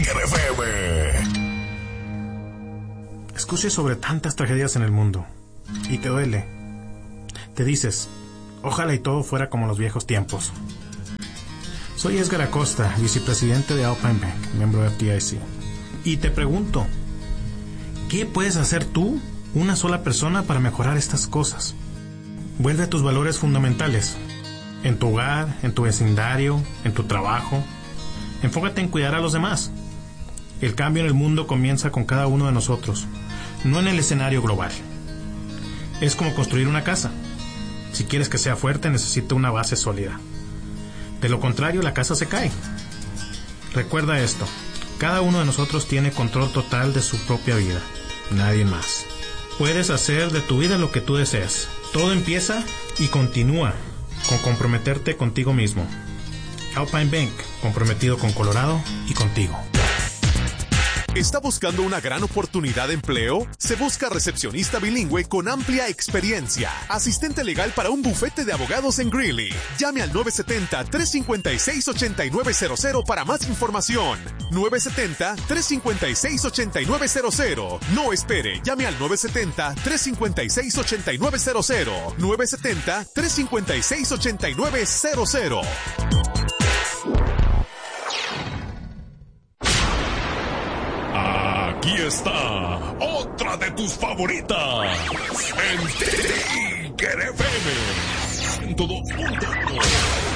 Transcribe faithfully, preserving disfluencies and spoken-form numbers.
Tiger F M. Escuches sobre tantas tragedias en el mundo y te duele. Te dices, ojalá y todo fuera como los viejos tiempos. Soy Edgar Acosta, vicepresidente de Alpine Bank, miembro de F D I C. Y te pregunto, ¿qué puedes hacer tú, una sola persona, para mejorar estas cosas? Vuelve a tus valores fundamentales. En tu hogar, en tu vecindario, en tu trabajo. Enfócate en cuidar a los demás. El cambio en el mundo comienza con cada uno de nosotros, no en el escenario global. Es como construir una casa. Si quieres que sea fuerte, necesita una base sólida. De lo contrario, la casa se cae. Recuerda esto: cada uno de nosotros tiene control total de su propia vida, nadie más. Puedes hacer de tu vida lo que tú deseas. Todo empieza y continúa con comprometerte contigo mismo. Alpine Bank, comprometido con Colorado y contigo. ¿Está buscando una gran oportunidad de empleo? Se busca recepcionista bilingüe con amplia experiencia. Asistente legal para un bufete de abogados en Greeley. Llame al nueve siete cero, tres cinco seis, ocho nueve cero cero para más información. nueve siete cero, tres cinco seis, ocho nueve cero cero. No espere, llame al nueve siete cero, tres cinco seis, ocho nueve cero cero. nueve siete cero, tres cinco seis, ocho nueve cero cero. Aquí está otra de tus favoritas en Tiger F M ciento dos punto uno.